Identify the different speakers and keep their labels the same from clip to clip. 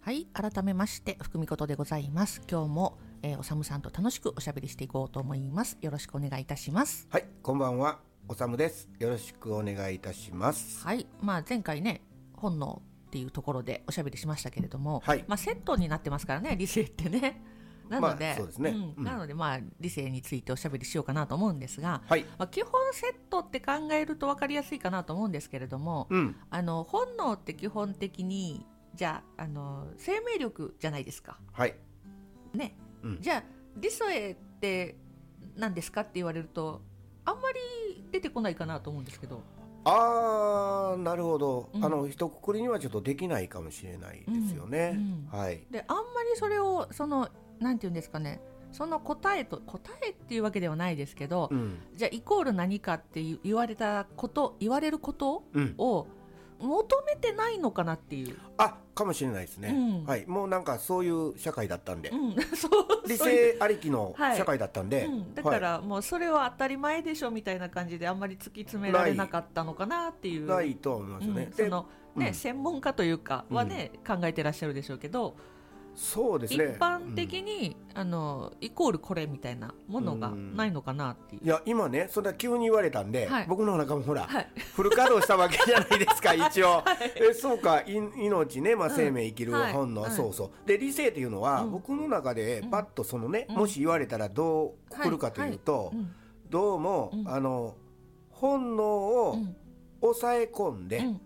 Speaker 1: はい、改めまして福美ことでございます。今日も、おさむさんと楽しくおしゃべりしていこうと思います。よろしくお願いいたします。
Speaker 2: はい、こんばんは、おさむです。よろしくお願いいたします。
Speaker 1: はい、前回ね、本能っていうところでおしゃべりしましたけれども、
Speaker 2: はい、
Speaker 1: セットになってますからね、理性ってね。なので、
Speaker 2: そうですね。
Speaker 1: なので理性についておしゃべりしようかなと思うんですが、
Speaker 2: はい、
Speaker 1: 基本セットって考えると分かりやすいかなと思うんですけれども、本能って基本的にじゃあ、生命力じゃないですか。
Speaker 2: はい
Speaker 1: ね、じゃあ理性って何ですかって言われるとあんまり出てこないかなと思うんですけど。
Speaker 2: なるほど、一括りにはちょっとできないかもしれないですよね。はい。
Speaker 1: で、あんまりそれをなんていうんですかね、その答えっていうわけではないですけど、じゃあイコール何かって言われることを求めてないのかなっていう、
Speaker 2: かもしれないですね。はい、もうなんかそういう社会だったんで、
Speaker 1: そう
Speaker 2: 理性ありきの社会だったんで、
Speaker 1: だからもうそれは当たり前でしょみたいな感じであんまり突き詰められなかったのかなっていう。
Speaker 2: ないと思いますよね。
Speaker 1: 専門家というかはね、考えてらっしゃるでしょうけど、
Speaker 2: そうですね、
Speaker 1: 一般的に、イコールこれみたいなものがないのかなっていう。
Speaker 2: いや今ね、そんな急に言われたんで、僕の中もほら、フル稼働したわけじゃないですか一応、そうか、命ね、生命生きる本能、そうそう。で理性っていうのは、僕の中でパッとそのね、もし言われたらどうくるかというと、どうも、本能を抑え込んで、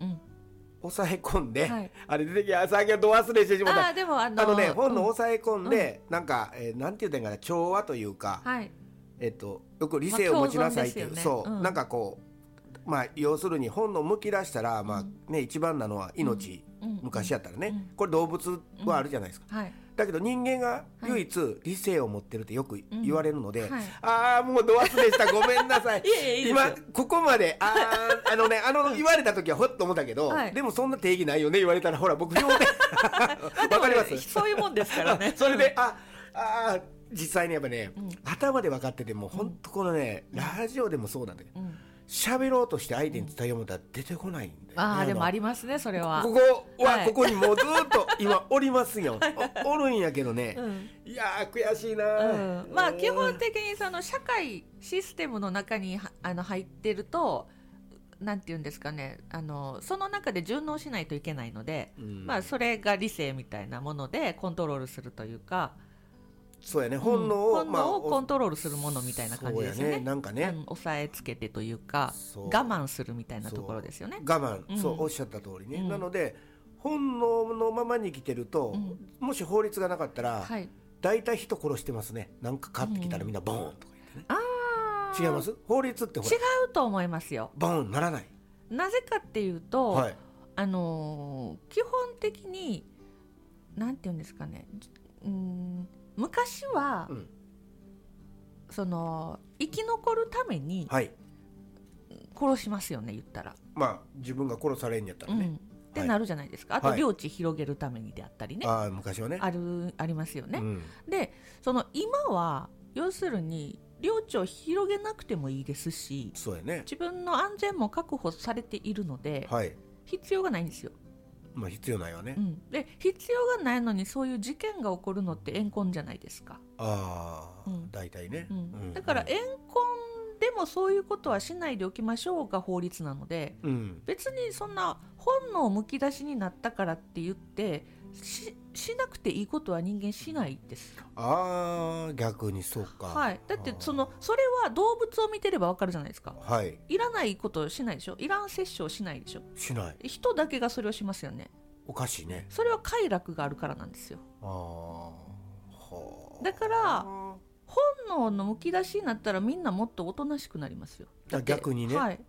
Speaker 2: あれ出てきた、さっきはど忘れしてしまった。
Speaker 1: でも本
Speaker 2: 能を抑え込んで、なんか、なんて言ったんかな、調和というか、よく理性を持ちなさいっていう、なんかこう、要するに本能をむき出したら、一番なのは命、昔やったらね、これ動物はあるじゃないですか。だけど人間が唯一理性を持ってるってよく言われるので、もうど忘れした、ごめんなさい。今ここまで言われた時はほっと思ったけど、でもそんな定義ないよね言われたら、ほら僕わかります。
Speaker 1: そういうもんですからね。
Speaker 2: それで実際にやっぱね、頭で分かってても本当このね、ラジオでもそうなんだけど、喋ろうとして相手に伝えようと思ったら出てこないんだよね。
Speaker 1: でもありますね、それは。
Speaker 2: ここにもうずっと今おりますよ。おるんやけどね、いや悔しいな。
Speaker 1: 基本的にその社会システムの中に入ってると、なんていうんですかね、その中で順応しないといけないので、それが理性みたいなものでコントロールするというか、
Speaker 2: そうやね、本能
Speaker 1: をコントロールするものみたいな感じですよね。
Speaker 2: なんかね、
Speaker 1: 抑えつけてというか、我慢するみたいなところですよね。
Speaker 2: 我慢、そうおっしゃった通りね。なので本能のままに生きてると、もし法律がなかったら、大体人殺してますね。なんか買ってきたらみんなボーンとか言ってね。違います？法律ってほら
Speaker 1: 違うと思いますよ。
Speaker 2: ボーンならない。
Speaker 1: なぜかっていうと、基本的になんていうんですかね、昔は、その生き残るために殺しますよね、言ったら。
Speaker 2: 自分が殺されんやったらね、
Speaker 1: ってなるじゃないですか。あと領地広げるためにであったりね、
Speaker 2: 昔はね
Speaker 1: ありますよね。で、今は要するに領地を広げなくてもいいですし、
Speaker 2: そうやね、
Speaker 1: 自分の安全も確保されているので、必要がないんですよ。
Speaker 2: 必要ないわね。
Speaker 1: で、必要がないのにそういう事件が起こるのって怨恨じゃないですか。
Speaker 2: 大体ね。
Speaker 1: だから怨恨でもそういうことはしないでおきましょうが法律なので、別にそんな本能むき出しになったからって言ってしなくていいことは人間しないです。
Speaker 2: 逆にそうか。
Speaker 1: だってそれは動物を見てればわかるじゃないですか。いらないことをしないでしょ。いらん殺生をしないでしょ。
Speaker 2: しない。
Speaker 1: 人だけがそれをしますよね。
Speaker 2: おかしいね。
Speaker 1: それは快楽があるからなんですよ。だから本能のむき出しになったらみんなもっとおとなしくなりますよ。
Speaker 2: 逆にね。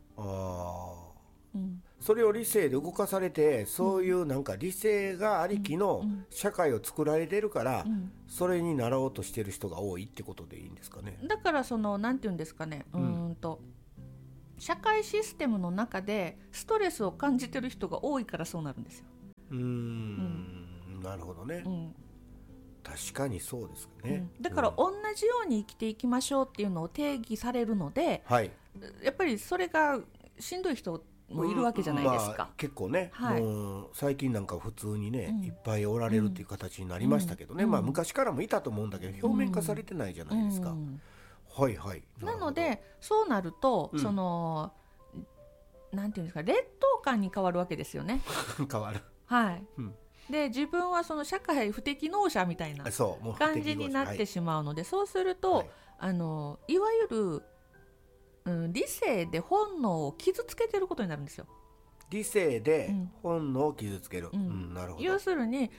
Speaker 2: それを理性で動かされて、そういうなんか理性がありきの社会を作られてるから、それになろうとしてる人が多いってことでいいんですかね。
Speaker 1: だからなんていうんですかね、社会システムの中でストレスを感じてる人が多いからそうなるんですよ。
Speaker 2: なるほどね。確かにそうですね。
Speaker 1: だから同じように生きていきましょうっていうのを定義されるので、やっぱりそれがしんどい人っもいるわけじゃないですか、
Speaker 2: 結構ね、もう最近なんか普通にね、いっぱいおられるっていう形になりましたけどね、昔からもいたと思うんだけど表面化されてないじゃないですか、はいはい。
Speaker 1: なのでそうなると、そのなんていうんですか、劣等感に変わるわけですよね
Speaker 2: 変わる、
Speaker 1: はい、で自分はその社会不適能者みたいな感じになってしまうので、そうすると、いわゆる、理性で本能を傷つけてることになるんですよ。
Speaker 2: 理性で本能を傷つける、なるほど。
Speaker 1: 要するに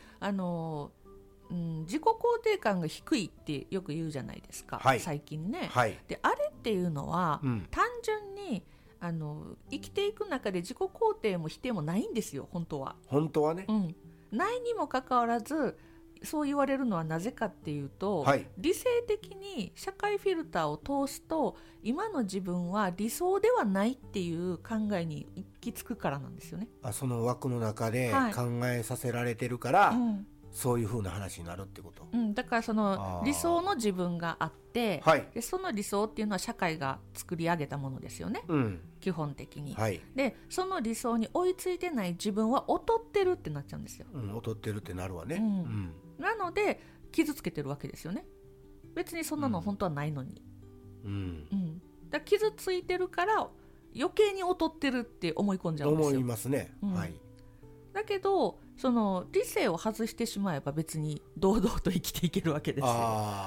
Speaker 1: 自己肯定感が低いってよく言うじゃないですか、最近ね、であれっていうのは、単純に生きていく中で自己肯定も否定もないんですよ、本当は。
Speaker 2: 本当はね、
Speaker 1: ないにもかかわらずそう言われるのはなぜかっていうと、理性的に社会フィルターを通すと今の自分は理想ではないっていう考えに行き着くからなんですよね。
Speaker 2: その枠の中で考えさせられてるから、そういう風な話になるってこと、
Speaker 1: だからその理想の自分があって、でその理想っていうのは社会が作り上げたものですよね、基本的に、でその理想に追いついてない自分は劣ってるってなっちゃうんですよ、
Speaker 2: 劣ってるってなるわね、
Speaker 1: なので傷つけてるわけですよね。別にそんなの本当はないのに、だから傷ついてるから余計に劣ってるって思い込んじゃうんですよ。
Speaker 2: 思いますね、
Speaker 1: だけどその理性を外してしまえば別に堂々と生きていけるわけですよ。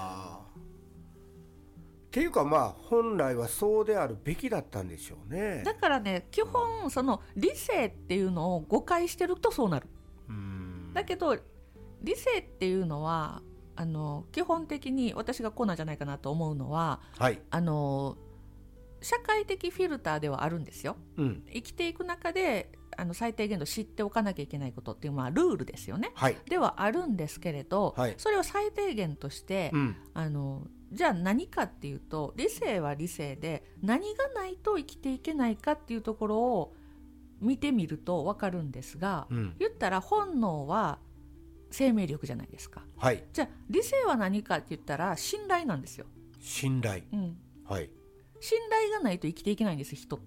Speaker 2: っていうか本来はそうであるべきだったんでしょうね。
Speaker 1: だからね、基本その理性っていうのを誤解してるとそうなる。だけど理性っていうのは基本的に私がこうなんじゃないかなと思うのは、社会的フィルターではあるんですよ、生きていく中で最低限度知っておかなきゃいけないことっていうルールですよね、ではあるんですけれど、それを最低限として、じゃあ何かっていうと、理性は理性で何がないと生きていけないかっていうところを見てみると分かるんですが、言ったら本能は生命力じゃないですか、じゃあ理性は何かって言ったら信頼なんですよ。
Speaker 2: 信頼、
Speaker 1: 信頼がないと生きていけないんです人って。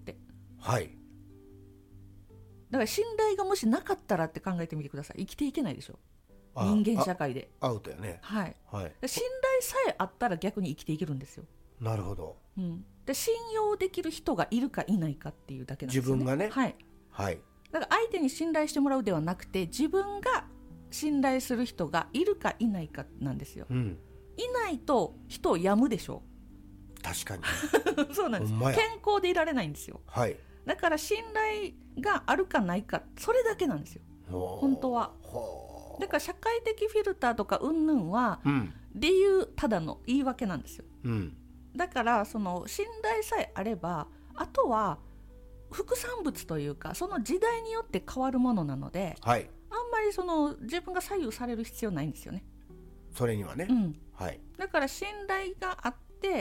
Speaker 1: だから信頼がもしなかったらって考えてみてください。生きていけないでしょ、人間社会で。
Speaker 2: アウトやね。
Speaker 1: 信頼さえあったら逆に生きていけるんですよ。
Speaker 2: なるほど、
Speaker 1: で信用できる人がいるかいないかっていうだけなんですよね。
Speaker 2: 自分がね、
Speaker 1: だから相手に信頼してもらうではなくて、自分が信頼する人がいるかいないかなんですよ、いないと人を病むでしょ。
Speaker 2: 確かに
Speaker 1: そうなんです。健康でいられないんですよ、だから信頼があるかないか、それだけなんですよ本当は。だから社会的フィルターとか云々は、理由ただの言い訳なんですよ、だからその信頼さえあれば、あとは副産物というか、その時代によって変わるものなので、あんまりその自分が左右される必要ないんですよね、
Speaker 2: それにはね、
Speaker 1: だから信頼があって、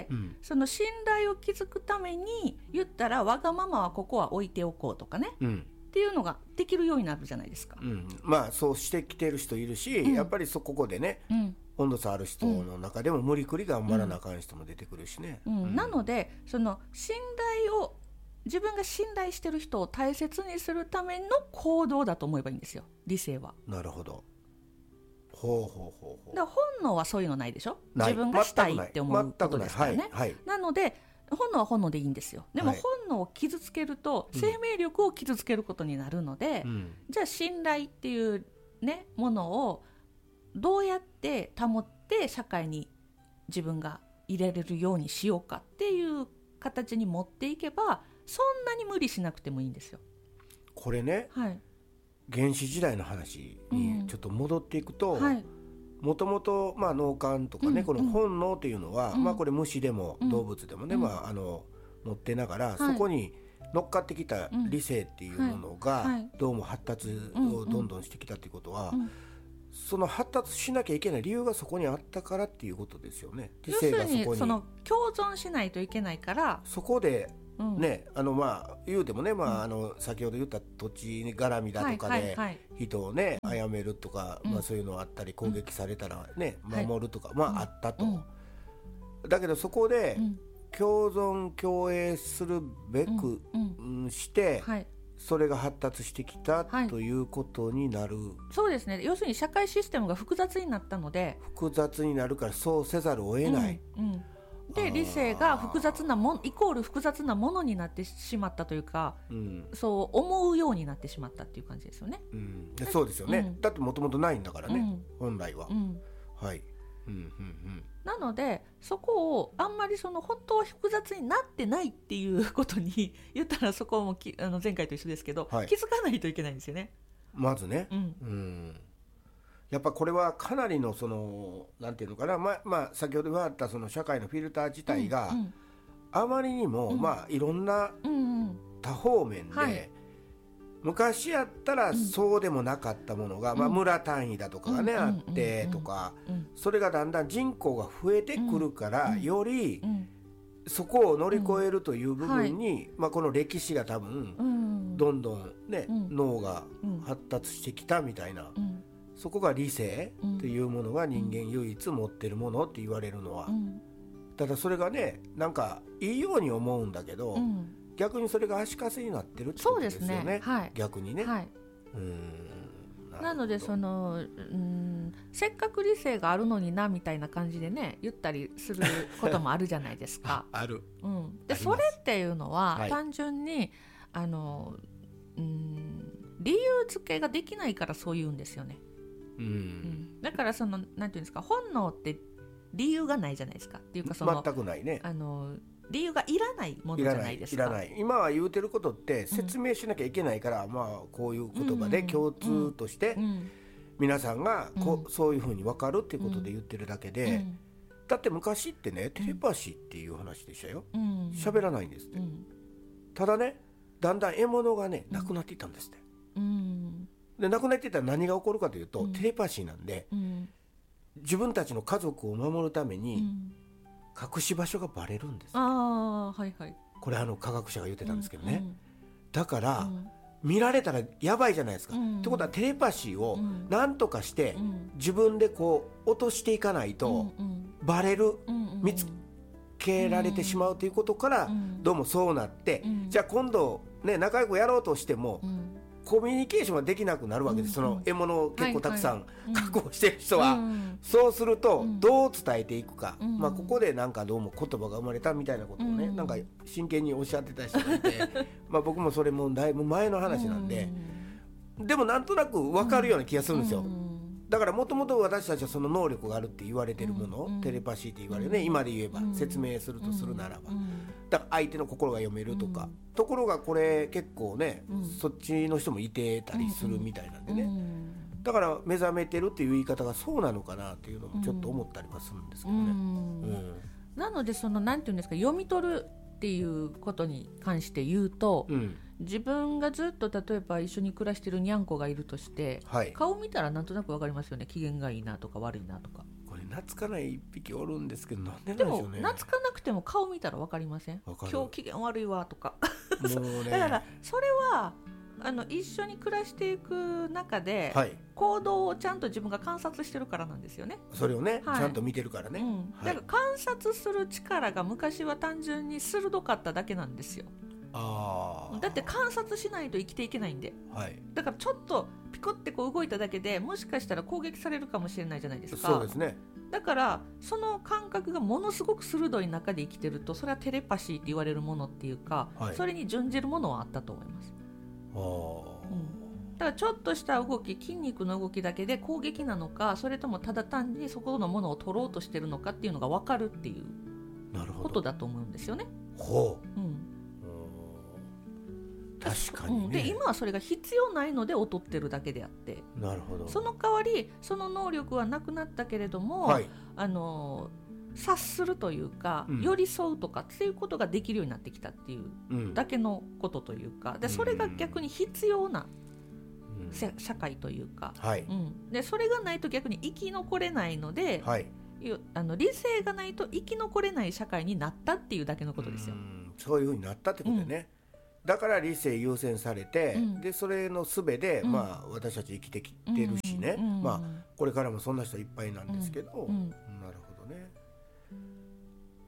Speaker 1: その信頼を築くために言ったら、わがままはここは置いておこうとかね、っていうのができるようになるじゃないですか、
Speaker 2: そうしてきてる人いるし、やっぱりここでね、温度差ある人の中でも無理くり頑張らなあかん人も出てくるしね、
Speaker 1: なのでその信頼を、自分が信頼してる人を大切にするための行動だと思えばいいんですよ、理性は。
Speaker 2: なるほど。
Speaker 1: だから本能はそういうのないでしょ、自分がしたいって思うことですからね、なので本能は本能でいいんですよ。でも本能を傷つけると、生命力を傷つけることになるので、じゃあ信頼っていうねものをどうやって保って社会に自分が入れれるようにしようかっていう形に持っていけば、そんなに無理しなくてもいいんですよ。
Speaker 2: これね、原始時代の話にちょっと戻っていくと、もともと脳幹とかね、この本能というのは、これ虫でも動物でもね、持ってながら、そこに乗っかってきた理性っていうものがどうも発達をどんどんしてきたということは、その発達しなきゃいけない理由がそこにあったからっていうことですよね。理性がそこに、
Speaker 1: 要するにその共存しないといけないから、
Speaker 2: そこでね、言うてもね、先ほど言った土地絡みだとかで人をね殺めるとか、そういうのあったり、攻撃されたらね守るとかあったと、だけどそこで共存共栄するべくして、 それが発達してきた、ということになる。
Speaker 1: そうですね。要するに社会システムが複雑になったので、
Speaker 2: 複雑になるからそうせざるを得ない、
Speaker 1: で理性が複雑なもイコール複雑なものになってしまったというか、そう思うようになってしまったっていう感じですよね。
Speaker 2: そうですよね、だってもともとないんだからね、本来は、はい、
Speaker 1: なのでそこをあんまりその本当は複雑になってないっていうことに言ったら、そこも前回と一緒ですけど、気づかないといけないんですよね、
Speaker 2: まずね。やっぱこれはかなりのそのなんていうのかな、先ほど言われたその社会のフィルター自体があまりにも、いろんな多方面で、昔やったらそうでもなかったものが、村単位だとかがね、あってとか、それがだんだん人口が増えてくるから、よりそこを乗り越えるという部分に、この歴史が多分どんどんね、脳が発達してきたみたいな、そこが理性というものが人間唯一持ってるものって言われるのは、ただそれがね、なんかいいように思うんだけど、逆にそれが足かせになってるってことですよね。逆にね、なので
Speaker 1: そのせっかく理性があるのになみたいな感じでね言ったりすることもあるじゃないですか。
Speaker 2: ある、
Speaker 1: でそれっていうのは、単純に理由付けができないからそう言うんですよね。だからそのなんていうんですか、本能って理由がないじゃないですか。っていうかその
Speaker 2: 全くないね。
Speaker 1: 理由がいらないものじゃないですか。
Speaker 2: いらない。今は言うてることって説明しなきゃいけないから、こういう言葉で共通として皆さんがそういうふうに分かるっていうことで言ってるだけで、だって昔ってね、テレパシーっていう話でしたよ。喋らないんですって。ただね、だんだん獲物がねなくなっていったんですって。でなくなっていったら何が起こるかというと、テレパシーなんで、自分たちの家族を守るために隠し場所がバレるんです。これ科学者が言ってたんですけどね、だから、見られたらやばいじゃないですか。ってことはテレパシーを何とかして自分でこう落としていかないとバレる、見つけられてしまうということからどうもそうなって、じゃあ今度ね仲良くやろうとしてもコミュニケーションができなくなるわけです。その獲物を結構たくさん確保してる人は、そうするとどう伝えていくか、ここでなんかどうも言葉が生まれたみたいなことをね、なんか真剣におっしゃってた人がいて僕もそれもだいぶ前の話なんで、でもなんとなく分かるような気がするんですよ。だからもともと私たちはその能力があるって言われてるもの、テレパシーって言われるね、今で言えば説明するとするならば、だから相手の心が読めるとか、ところがこれ結構ね、そっちの人もいてたりするみたいなんでね、だから目覚めてるっていう言い方がそうなのかなっていうのもちょっと思ったりはするんですけどね。
Speaker 1: なのでそのなんていうんですか、読み取るっていうことに関して言うと、自分がずっと例えば一緒に暮らしてるにゃんこがいるとして、顔見たらなんとなく分かりますよね。機嫌がいいなとか悪いなとか。
Speaker 2: これ懐かない一匹おるんですけど、なんでなんでしょうね。
Speaker 1: でも懐かなくても顔見たら分かりません？今日機嫌悪いわとか
Speaker 2: もう、ね、
Speaker 1: だからそれは一緒に暮らしていく中で、行動をちゃんと自分が観察してるからなんですよね。
Speaker 2: それをね、ちゃんと見てるからね、
Speaker 1: だから観察する力が昔は単純に鋭かっただけなんですよ。だって観察しないと生きていけないんで、だからちょっとピコってこう動いただけでもしかしたら攻撃されるかもしれないじゃないですか。
Speaker 2: そうですね。
Speaker 1: だからその感覚がものすごく鋭い中で生きてると、それはテレパシーって言われるものっていうか、それに準じるものはあったと思います。だからちょっとした動き、筋肉の動きだけで攻撃なのか、それともただ単にそこのものを取ろうとしてるのかっていうのが分かるっていうことだと思うんですよね。確かにね。で今はそれが必要ないので劣ってるだけであって、
Speaker 2: なるほど。
Speaker 1: その代わりその能力はなくなったけれども、察するというか、寄り添うとかっていうことができるようになってきたっていうだけのことというか、でそれが逆に必要な社会というか、でそれがないと逆に生き残れないので、理性がないと生き残れない社会になったっていうだけのことですよ。
Speaker 2: そういうふうになったってことでね、だから理性優先されて、でそれの術で、私たち生きてきてるしね、これからもそんな人いっぱいなんですけど、なるほどね。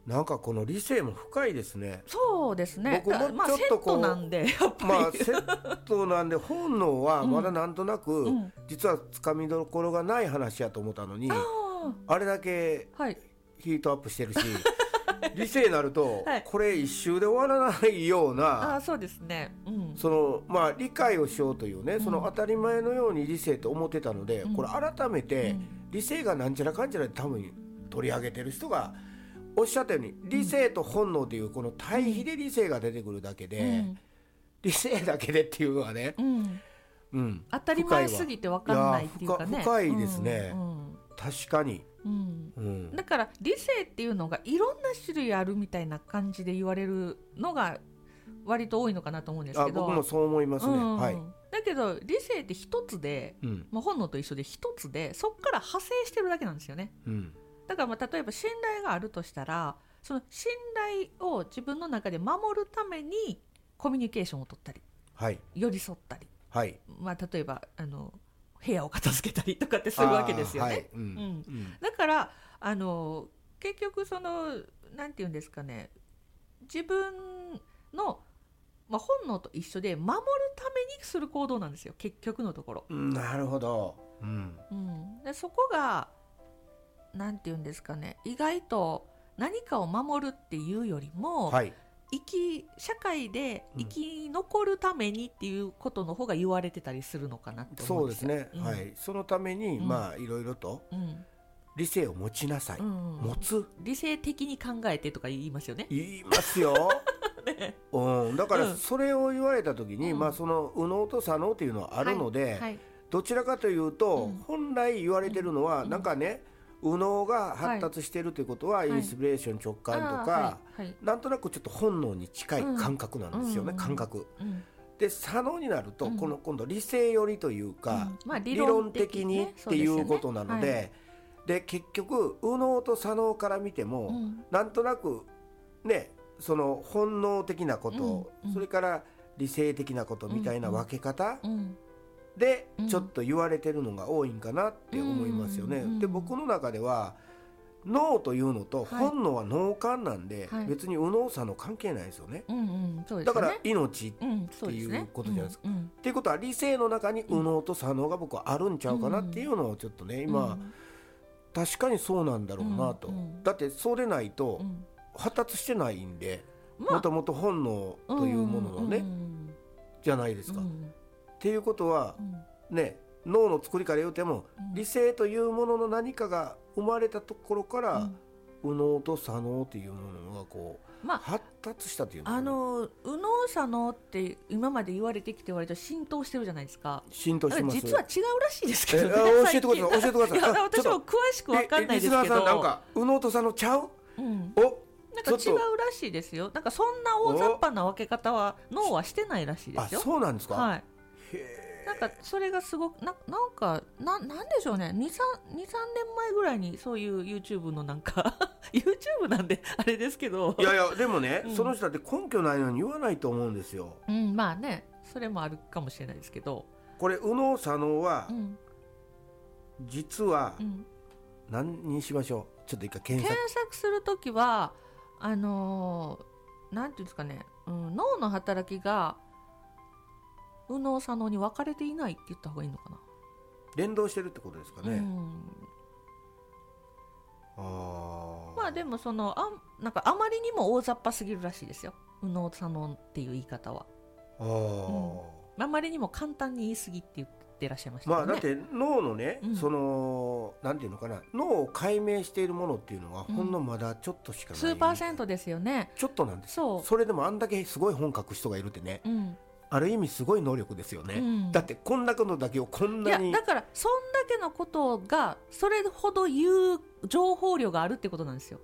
Speaker 2: なんかこの理性も深いですね。
Speaker 1: そうですね。
Speaker 2: 僕もちょっとこう、
Speaker 1: セットなんでやっぱり、
Speaker 2: セットなんで本能はまだなんとなく、実はつかみどころがない話やと思ったのに、あれだけヒートアップしてるし、理性になると、これ一周で終わらないような、
Speaker 1: そうですね、
Speaker 2: 理解をしようというね、その当たり前のように理性と思ってたので、これ改めて、理性がなんちゃらかんちゃらで多分取り上げてる人がおっしゃったように、理性と本能というこの対比で理性が出てくるだけで、理性だけでっていうのはね、
Speaker 1: 当たり前すぎて分かんないっていうかね、
Speaker 2: 深いですね、確かに、
Speaker 1: だから理性っていうのがいろんな種類あるみたいな感じで言われるのが割と多いのかなと思うんですけど、
Speaker 2: 僕もそう思いますね、
Speaker 1: だけど理性って一つで、本能と一緒で一つで、そこから派生してるだけなんですよね、だから例えば信頼があるとしたら、その信頼を自分の中で守るためにコミュニケーションを取ったり、寄り添ったり、例えば部屋を片付けたりとかってするわけですよね。だから結局なんていうんですかね、自分の、本能と一緒で守るためにする行動なんですよ、結局のところ。
Speaker 2: なるほど、
Speaker 1: でそこがなんていうんですかね、意外と何かを守るっていうよりも、社会で生き残るためにっていうことの方が言われてたりするのかなって思うんですよ。
Speaker 2: そうですね、そのためにいろいろと理性を持ちなさい、持つ、
Speaker 1: 理性的に考えてとか言いますよね。
Speaker 2: 言いますよだからそれを言われた時に、その右脳と左脳というのはあるので、どちらかというと、本来言われてるのは、なんかね、右脳が発達しているということは、インスピレーション、直感とか、なんとなくちょっと本能に近い感覚なんですよね、感覚、で左脳になると、今度理性寄りというか、理論的にっていうことなので、で結局右脳と左脳から見ても、なんとなくね、その本能的なこと、それから理性的なことみたいな分け方、でちょっと言われてるのが多いんかなって思いますよね。で僕の中では脳というのと本能は脳幹なんで、別に右脳左脳関係ないですよね。だから命っていうことじゃないですか。っていうことは理性の中に右脳と左脳が僕はあるんちゃうかなっていうのをちょっとね、今確かにそうなんだろうなと。だってそうでないと発達してないんで、もともと本能というもののね、じゃないですか。っていうことは、ね、脳の作りから言うても、理性というものの何かが生まれたところから、右脳と左脳というものがこう、発達したという
Speaker 1: 右脳左脳って今まで言われてきて割と浸透してるじゃないですか。
Speaker 2: 浸透してます。
Speaker 1: 実は違うらしいですけどね。
Speaker 2: 教えてください、教えてください。
Speaker 1: 私も詳しく分かんないですけど、
Speaker 2: リスナーさん、なんか右脳と左脳ちゃう、
Speaker 1: なんか違うらしいですよ。なんかそんな大雑把な分け方は脳はしてないらしいですよ。
Speaker 2: そうなんですか。
Speaker 1: なんかそれがすごくなんでしょうね、2、3年前ぐらいにそういう YouTube のなんかYouTube なんであれですけど、
Speaker 2: いやでもね、その人だって根拠ないのに言わないと思うんですよ。
Speaker 1: まあね、それもあるかもしれないですけど、
Speaker 2: これ右脳左脳は、実は、何にしましょう。ちょっと一回検
Speaker 1: 索するときはなんていうんですかね、脳の働きが右脳左脳に分かれていないって言った方がいいのかな。
Speaker 2: 連動してるってことですかね。
Speaker 1: でもなんかあまりにも大雑把すぎるらしいですよ、右脳左脳っていう言い方は。あまりにも簡単に言い過ぎって言ってらっしゃいましたね。
Speaker 2: だって脳のね、なんていうのかな、脳を解明しているものっていうのは、ほんのまだちょっとしかない、
Speaker 1: 数パーセントですよね。
Speaker 2: ちょっとなんです。それでもあんだけすごい本書く人がいるってね、ある意味すごい能力ですよね。だってこんなことだけをこんなに、
Speaker 1: だからそんだけのことがそれほど言う情報量があるってことなんですよ。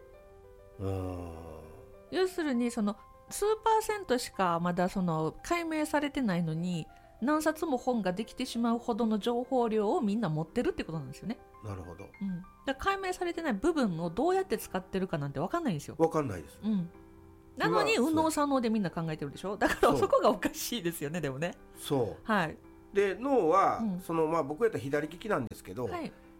Speaker 1: 要するに数パーセントしかまだ解明されてないのに、何冊も本ができてしまうほどの情報量をみんな持ってるってことなんですよね。
Speaker 2: なるほど。
Speaker 1: だから解明されてない部分をどうやって使ってるかなんて分かんないんですよ。
Speaker 2: 分かんないです。
Speaker 1: なのに右脳左脳でみんな考えてるでしょ。だからそこがおかしいですよね。でもね、
Speaker 2: で脳は、僕やったら左利きなんですけど、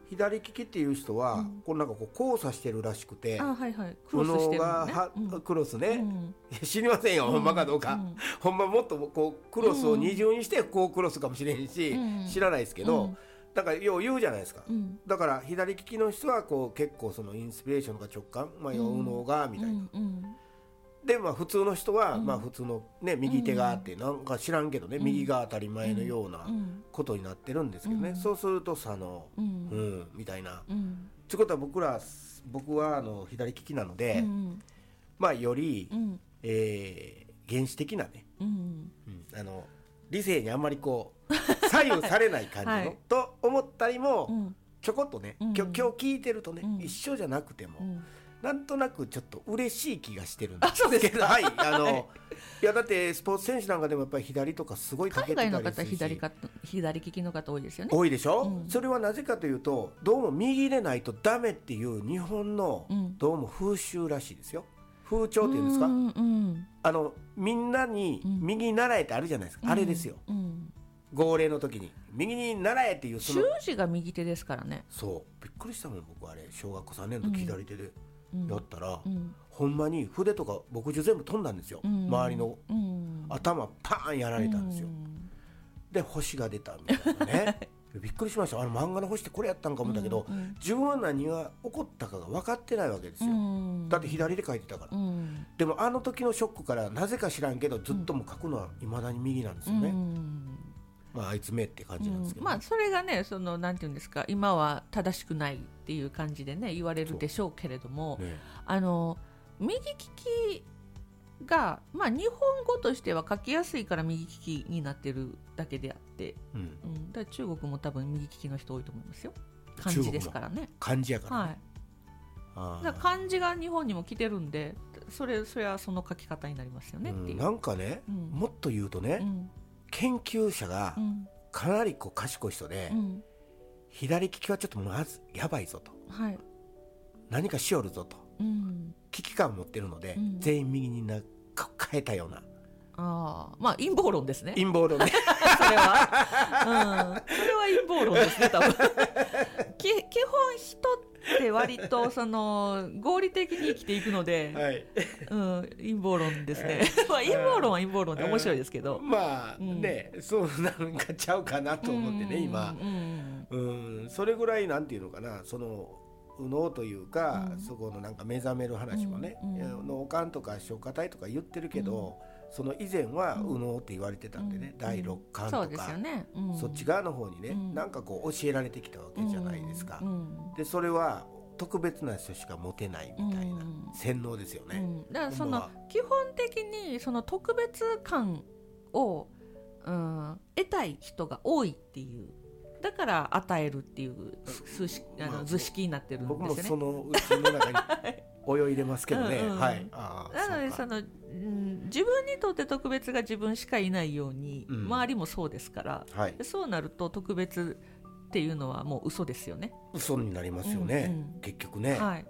Speaker 2: 左利きっていう人は、こうなんかこう交差してるらしくて、
Speaker 1: クロスしてるの
Speaker 2: ね、クロスね、知りませんよ、ほんまかどうか、ほんまもっとこうクロスを二重にしてこうクロスかもしれんし、知らないですけど、だからよう言うじゃないですか、だから左利きの人はこう結構そのインスピレーションとか直感、右脳がみたいな、で普通の人は、普通の、ね、右手があって、なんか知らんけどね、右が当たり前のようなことになってるんですけどね、そうすると左脳、みたいな。ということは僕は左利きなので、より、原始的なね、理性にあんまりこう左右されない感じの、と思ったりも、ちょこっとね、今日聞いてるとね、一緒じゃなくても。なんとなくちょっと嬉しい気がしてるんですけど、はい、いやだってスポーツ選手なんかでもやっぱり左とかすごいかけてたりするし、
Speaker 1: 海外の方左利きの方多いですよね。
Speaker 2: 多いでしょ、それはなぜかというと、どうも右でないとダメっていう日本のどうも風習らしいですよ。風潮っていうんですか、みんなに右習えってあるじゃないですか、あれですよ、号令の時に右に習えっていう、
Speaker 1: 習字が右手ですからね。
Speaker 2: そうびっくりしたもん、僕あれ小学校3年の時左手でやったら、ほんまに筆とか墨汁全部飛んだんですよ、周りの、頭パーンやられたんですよ、で星が出たみたいなねびっくりしました。漫画の星ってこれやったんかもだけど、自分は何が起こったかが分かってないわけですよ、だって左で書いてたから、でもあの時のショックからなぜか知らんけどずっとも書くのは未だに右なんですよね、あいつめって感じなんですけど、
Speaker 1: それがね、なんていうんですか、今は正しくないっていう感じでね言われるでしょうけれども、右利きが、日本語としては書きやすいから右利きになってるだけであって、だから中国も多分右利きの人多いと思いますよ。漢字ですからね。
Speaker 2: 漢字やからね、
Speaker 1: だから漢字が日本にも来てるんで、それはその書き方になりますよねっていう、
Speaker 2: なんかね、もっと言うとね、研究者がかなりこう賢い人で、左利きはちょっとまずやばいぞと、何かしよるぞと、危機感を持ってるので、全員右に変えたような、
Speaker 1: 陰謀論ですね。
Speaker 2: 陰謀論ね
Speaker 1: それは陰謀論ですね多分基本人って割と合理的に生きていくので、陰謀論ですね陰謀論は陰謀論で面白いですけど、
Speaker 2: そうなんかちゃうかなと思ってね、今、それぐらいなんていうのかな、右脳というか、そこのなんか目覚める話もね、脳幹とか消化体とか言ってるけど、その以前は右脳って言われてたんでね、第六感とか、そっち側の方にね、なんかこう教えられてきたわけじゃないですか、でそれは特別な人しか持てないみたいな洗脳ですよね、
Speaker 1: だから基本的に特別感を、得たい人が多いっていう、だから与えるっていう図式になってるんですよね。
Speaker 2: 僕もそのうちの中に泳いでますけどね。
Speaker 1: なので自分にとって特別が自分しかいないように、周りもそうですから、そうなると特別っていうのはもう嘘ですよね。
Speaker 2: 嘘になりますよね、結局ね。なん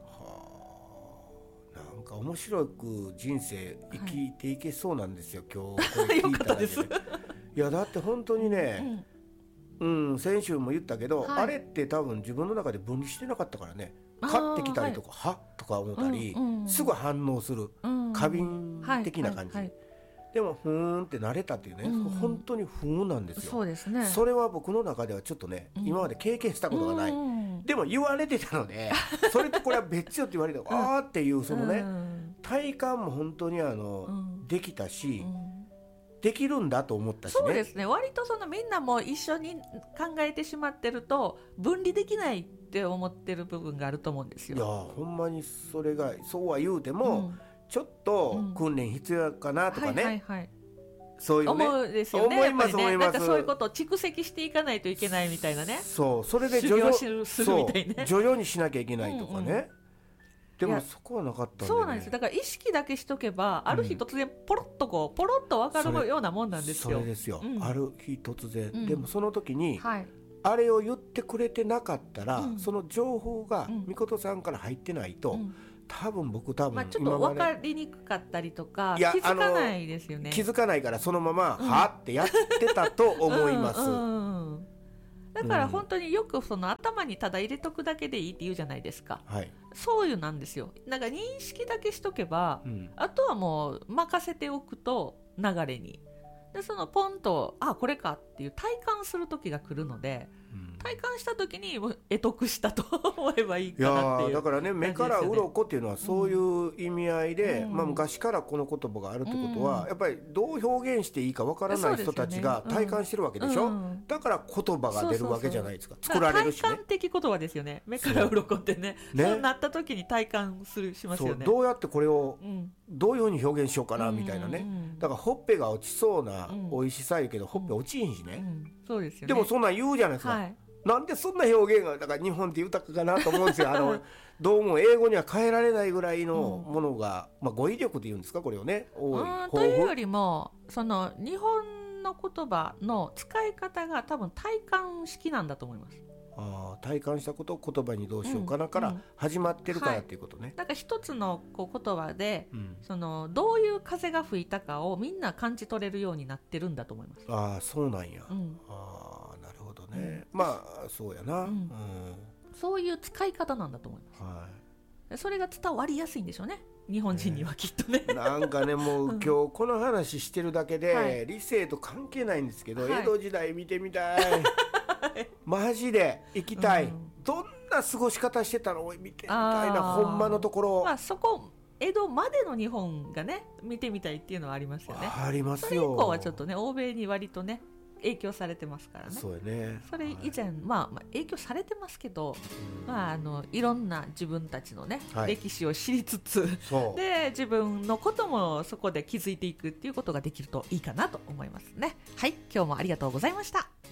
Speaker 2: か面白く人生生きていけそうなんですよ、今日これ聞いただけで。いやだって本当にね、先週も言ったけど、あれって多分自分の中で分離してなかったからね、買ってきたりとか、はとか思ったり、すぐ反応する、過敏的な感じ、でもふーんって慣れたっていうね、本当にふーんなんですよ。
Speaker 1: そうですね。
Speaker 2: それは僕の中ではちょっとね、今まで経験したことがない、でも言われてたのでそれとこれは別よって言われたあーっていうそのね、体感も本当にできたし、できるんだと思ったしね。
Speaker 1: そうですね。割とみんなも一緒に考えてしまってると分離できないって思ってる部分があると思うんですよ。
Speaker 2: いやほんまにそれがそうは言うても、ちょっと訓練必要かなとかね、そういうね
Speaker 1: 思うですよね。
Speaker 2: 思います、思います。
Speaker 1: なんかそういうことを蓄積していかないといけないみたいなね。
Speaker 2: それで
Speaker 1: 修行するみたいね。
Speaker 2: 徐々にしなきゃいけないとかね、でもそこはなかったんで、ね、
Speaker 1: そうなんです。だから意識だけしとけば、ある日突然ポロッとポロッと分かるようなもんなんですよ。
Speaker 2: それですよ、ある日突然、でもその時に、あれを言ってくれてなかったら、その情報がみことさんから入ってないと、多分ちょっと
Speaker 1: 分かりにくかったりとか、気づかないですよね。
Speaker 2: 気づかないからそのままはってやってたと思います。
Speaker 1: だから本当によくその頭にただ入れとくだけでいいって言うじゃないですか、
Speaker 2: はい、
Speaker 1: そういうなんですよ。なんか認識だけしとけば、あとはもう任せておくと流れにでそのポンとこれかっていう体感する時が来るので、体感した時に得得したと思えばいいかなっていう。
Speaker 2: いやだからね、目から鱗っていうのはそういう意味合いで、昔からこの言葉があるってことは、やっぱりどう表現していいかわからない人たちが体感してるわけでしょ、だから言葉が出るわけじゃないですか。作られるしね。
Speaker 1: 体感的言葉ですよね、目から鱗ってね。そうなった時に体感しますよね。
Speaker 2: どうやってこれをどういうふうに表現しようかなみたいなね。だからほっぺが落ちそうな美味しさやけど、ほっぺ落ちひんしね、
Speaker 1: そうですよね。
Speaker 2: でもそんなん言うじゃないですか、なんでそんな表現がだから日本って豊かかなと思うんですよどうも英語には変えられないぐらいのものが、語彙力っていうんですか、これをね、多い
Speaker 1: というよりもその日本の言葉の使い方が多分体感式なんだと思います。
Speaker 2: 体感したことを言葉にどうしようかなから始まってるからっていうことね。
Speaker 1: だから一つの言葉で、そのどういう風が吹いたかをみんな感じ取れるようになってるんだと思います。
Speaker 2: そうなんや、なるほどね、そうやな、
Speaker 1: そういう使い方なんだと思います、それが伝わりやすいんでしょうね、日本人にはきっとね、
Speaker 2: なんかねもう今日この話してるだけで、理性と関係ないんですけど、江戸時代見てみたいマジで行きたい、どんな過ごし方してたの見てみたいな、ほんまのところ、
Speaker 1: そこ江戸までの日本がね見てみたいっていうのはありますよね。
Speaker 2: ありますよ。
Speaker 1: それ以降はちょっとね欧米に割とね影響されてますからね。
Speaker 2: そうやね。
Speaker 1: それ以前、影響されてますけど、いろんな自分たちのね、歴史を知りつつで自分のこともそこで気づいていくっていうことができるといいかなと思いますね。はい、今日もありがとうございました。